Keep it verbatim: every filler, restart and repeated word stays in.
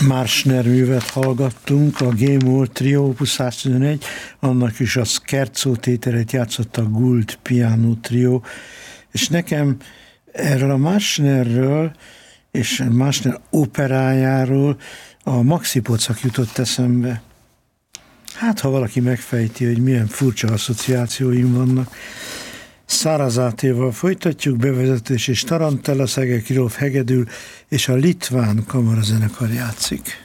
Marschner művet hallgattunk, a G-moll Trio opus száztizenegy, annak is a Scherzo tételét játszotta a Gould Piano Trio, és nekem erről a Marschnerről és a Marschner operájáról a Maxi Pocak jutott eszembe. Hát, ha valaki megfejti, hogy milyen furcsa asszociációim vannak. Szárazátéval folytatjuk, bevezetés és Tarantella, Szege Kirov hegedül, és a Litván kamarazenekar játszik.